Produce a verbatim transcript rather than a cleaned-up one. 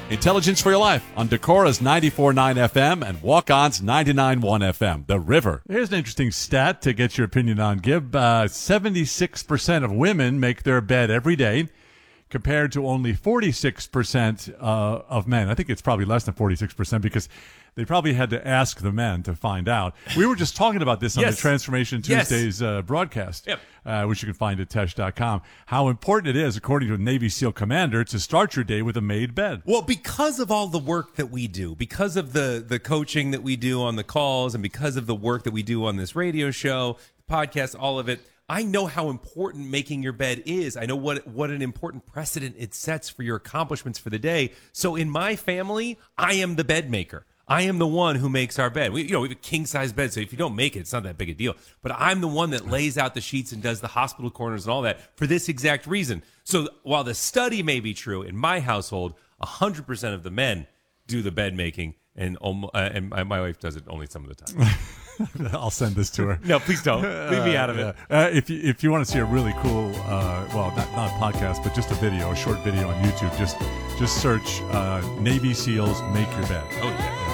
Intelligence for Your Life on Decora's ninety-four point nine F M and Walk-On's ninety-nine point one F M, The River. Here's an interesting stat to get your opinion on, Gib. Uh, seventy-six percent of women make their bed every day, compared to only forty-six percent uh, of men. I think it's probably less than forty-six percent because they probably had to ask the men to find out. We were just talking about this on Yes. the Transformation Yes. Tuesdays uh, broadcast, Yep. uh, which you can find at tesh dot com, how important it is, according to a Navy SEAL commander, to start your day with a made bed. Well, because of all the work that we do, because of the the coaching that we do on the calls, and because of the work that we do on this radio show, podcast, all of it, I know how important making your bed is. I know what what an important precedent it sets for your accomplishments for the day. So in my family, I am the bed maker. I am the one who makes our bed. We, you know, we have a king size bed, so if you don't make it, it's not that big a deal. But I'm the one that lays out the sheets and does the hospital corners and all that for this exact reason. So while the study may be true, in my household, one hundred percent of the men do the bed making, and um, uh, and my, my wife does it only some of the time. I'll send this to her. No, please don't. Leave me out of it. Uh, if you if you want to see a really cool, uh, well, not not a podcast, but just a video, a short video on YouTube, just just search uh, Navy SEALs Make Your Bed. Oh, yeah.